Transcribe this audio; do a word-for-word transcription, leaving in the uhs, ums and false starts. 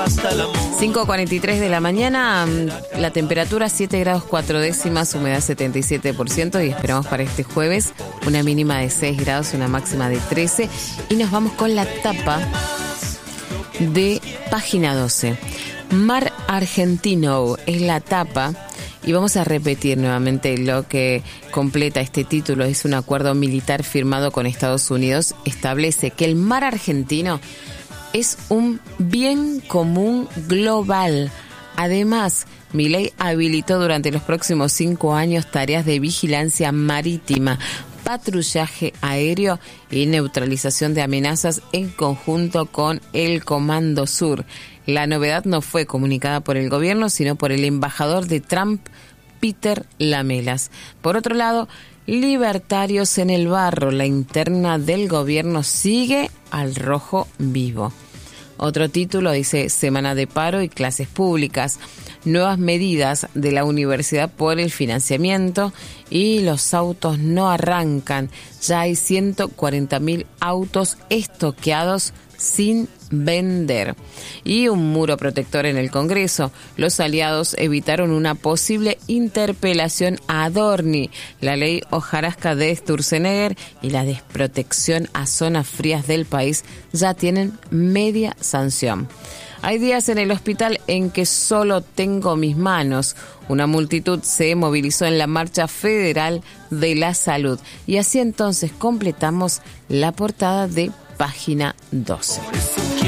cinco cuarenta y tres de la mañana, la temperatura siete grados cuatro décimas, humedad setenta y siete por ciento y esperamos para este jueves una mínima de seis grados, una máxima de trece. Y nos vamos con la tapa de página doce. Mar Argentino es la tapa. Y vamos a repetir nuevamente lo que completa este título. Es un acuerdo militar firmado con Estados Unidos. Establece que el mar argentino es un bien común global. Además, Milei habilitó durante los próximos cinco años tareas de vigilancia marítima, patrullaje aéreo y neutralización de amenazas en conjunto con el Comando Sur. La novedad no fue comunicada por el gobierno, sino por el embajador de Trump, Peter Lamelas. Por otro lado, libertarios en el barro. La interna del gobierno sigue al rojo vivo. Otro título dice: Semana de paro y clases públicas. Nuevas medidas de la universidad por el financiamiento y los autos no arrancan. Ya hay ciento cuarenta mil autos estoqueados sin vender. Y un muro protector en el Congreso. Los aliados evitaron una posible interpelación a Adorni. La ley hojarasca de Sturzenegger y la desprotección a zonas frías del país ya tienen media sanción. Hay días en el hospital en que solo tengo mis manos. Una multitud se movilizó en la Marcha Federal de la Salud. Y así entonces completamos la portada de página doce.